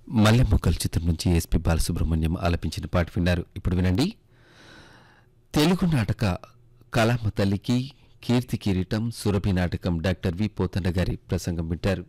మల్లెమొగ్గల చిత్రం నుంచి ఎస్పి బాలసుబ్రహ్మణ్యం ఆలపించిన పాట విన్నారు. ఇప్పుడు వినండి. తెలుగు నాటక కళామ తల్లికి కీర్తి కిరీటం సురభి నాటకం డాక్టర్ వి పోతన్న గారి ప్రసంగం వింటారు.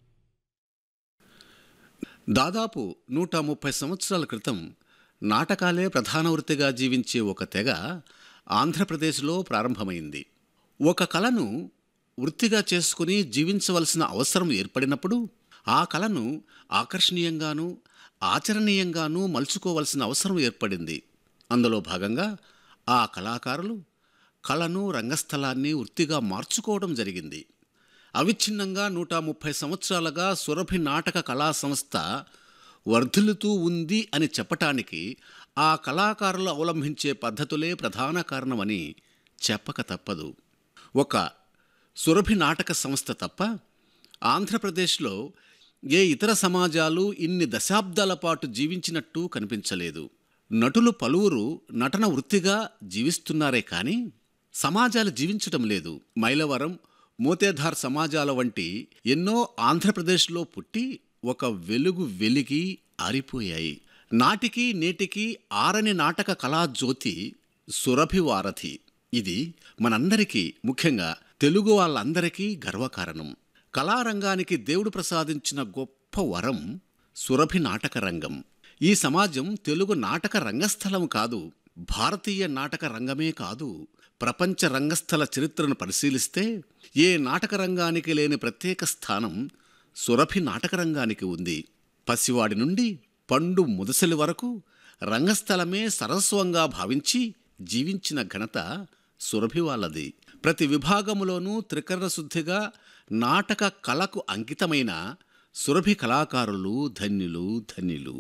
దాదాపు 130 సంవత్సరాల క్రితం నాటకాలే ప్రధాన వృత్తిగా జీవించే ఒక తెగ ఆంధ్రప్రదేశ్లో ప్రారంభమైంది. ఒక కళను వృత్తిగా చేసుకుని జీవించవలసిన అవసరం ఏర్పడినప్పుడు ఆ కళను ఆకర్షణీయంగానూ ఆచరణీయంగానూ మలుచుకోవలసిన అవసరం ఏర్పడింది. అందులో భాగంగా ఆ కళాకారులు కళను రంగస్థలాన్ని వృత్తిగా మార్చుకోవడం జరిగింది. అవిచ్ఛిన్నంగా 130 సంవత్సరాలుగా సురభి నాటక కళా సంస్థ వర్ధిల్లుతూ ఉంది అని చెప్పటానికి ఆ కళాకారులు అవలంబించే పద్ధతులే ప్రధాన కారణమని చెప్పక తప్పదు. ఒక సురభి నాటక సంస్థ తప్ప ఆంధ్రప్రదేశ్లో ఏ ఇతర సమాజాలు ఇన్ని దశాబ్దాల పాటు జీవించినట్టు కనిపించలేదు. నటులు పలువురు నటన వృత్తిగా జీవిస్తున్నారే కానీ సమాజాలు జీవించటం లేదు. మైలవరం, మోతేధార్ సమాజాల వంటి ఎన్నో ఆంధ్రప్రదేశ్లో పుట్టి ఒక వెలుగు వెలిగి ఆరిపోయాయి. నాటికి నేటికి ఆరని నాటక కళాజ్యోతి సురభి వారధి. ఇది మనందరికీ, ముఖ్యంగా తెలుగు వాళ్ళందరికీ గర్వకారణం. కళారంగానికి దేవుడు ప్రసాదించిన గొప్ప వరం సురభి నాటక రంగం. ఈ సమాజం తెలుగు నాటక రంగస్థలం కాదు, భారతీయ నాటక రంగమే కాదు, ప్రపంచ రంగస్థల చరిత్రను పరిశీలిస్తే ఏ నాటక రంగానికి లేని ప్రత్యేక స్థానం సురభి నాటక రంగానికి ఉంది. పసివాడి నుండి పండు ముదసలి వరకు రంగస్థలమే సర్వస్వంగా భావించి జీవించిన ఘనత సురభి వాళ్ళది. ప్రతి విభాగములోనూ త్రికరణ శుద్ధిగా నాటక కళకు అంకితమైన సురభి కళాకారులు ధన్యులు ధన్యులు.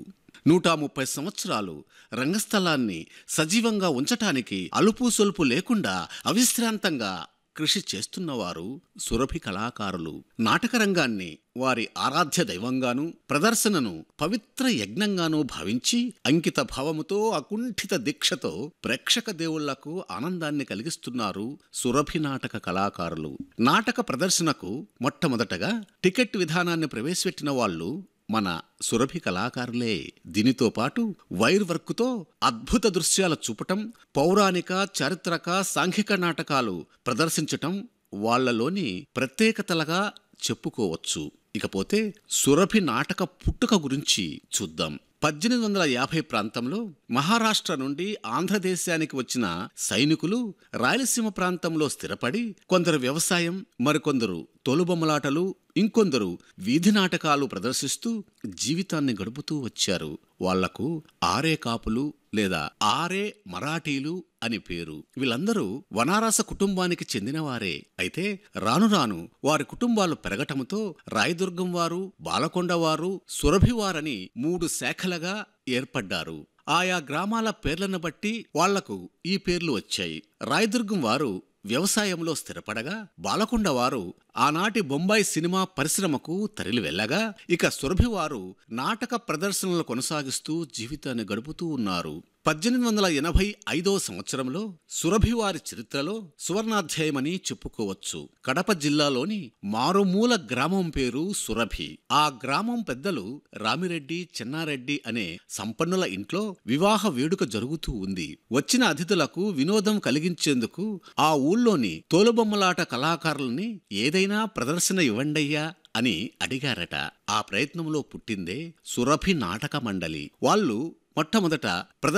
130 సంవత్సరాలు రంగస్థలాన్ని సజీవంగా ఉంచటానికి అలుపు సొలుపు లేకుండా అవిశ్రాంతంగా కృషి చేస్తున్నవారు సురభి కళాకారులు. నాటకరంగాన్ని వారి ఆరాధ్య దైవంగానూ ప్రదర్శనను పవిత్ర యజ్ఞంగానూ భావించి అంకిత భావముతో అకుంఠిత దీక్షతో ప్రేక్షక దేవుళ్లకు ఆనందాన్ని కలిగిస్తున్నారు సురభి నాటక కళాకారులు. నాటక ప్రదర్శనకు మొట్టమొదటగా టికెట్ విధానాన్ని ప్రవేశపెట్టిన వాళ్ళు మన సురభి కళాకారులే. దీనితో పాటు వైర్ వర్క్తో అద్భుత దృశ్యాలు చూపటం, పౌరాణిక, చారిత్రక, సాంఘిక నాటకాలు ప్రదర్శించటం వాళ్లలోని ప్రత్యేకతలుగా చెప్పుకోవచ్చు. ఇకపోతే సురభి నాటక పుట్టుక గురించి చూద్దాం. 1850 ప్రాంతంలో మహారాష్ట్ర నుండి ఆంధ్రదేశానికి వచ్చిన సైనికులు రాయలసీమ ప్రాంతంలో స్థిరపడి కొందరు వ్యవసాయం, మరికొందరు తోలుబొమ్మలాటలు, ఇంకొందరు వీధి నాటకాలు ప్రదర్శిస్తూ జీవితాన్ని గడుపుతూ వచ్చారు. వాళ్లకు ఆరే కాపులు లేదా ఆరే మరాఠీలు అని పేరు. వీళ్ళందరూ వనారస కుటుంబానికి చెందినవారే. అయితే రాను రాను వారి కుటుంబాలు పెరగటంతో రాయదుర్గం వారు, బాలకొండ వారు, సురభివారని 3 శాఖలుగా ఏర్పడ్డారు. ఆయా గ్రామాల పేర్లను బట్టి వాళ్లకు ఈ పేర్లు వచ్చాయి. రాయదుర్గం వారు వ్యవసాయంలో స్థిరపడగా, బాలకొండ వారు ఆనాటి బొంబాయి సినిమా పరిశ్రమకు తరలి వెళ్ళగా, ఇక సురభివారు నాటక ప్రదర్శనలు కొనసాగిస్తూ జీవితాన్ని గడుపుతూ ఉన్నారు. 1885 సంవత్సరంలో సురభివారి చరిత్రలో సువర్ణాధ్యాయమని చెప్పుకోవచ్చు. కడప జిల్లాలోని మారుమూల గ్రామం పేరు సురభి. ఆ గ్రామం పెద్దలు రామిరెడ్డి, చెన్నారెడ్డి అనే సంపన్నుల ఇంట్లో వివాహ వేడుక జరుగుతూ ఉంది. వచ్చిన అతిథులకు వినోదం కలిగించేందుకు ఆ ఊళ్ళోని తోలుబొమ్మలాట కళాకారుల్ని ఏదైనా ప్రదర్శన ఇవ్వండయ్యా అని అడిగారట. ఆ ప్రయత్నంలో పుట్టిందే సురభి నాటక మండలి. వాళ్ళు మొట్టమొదట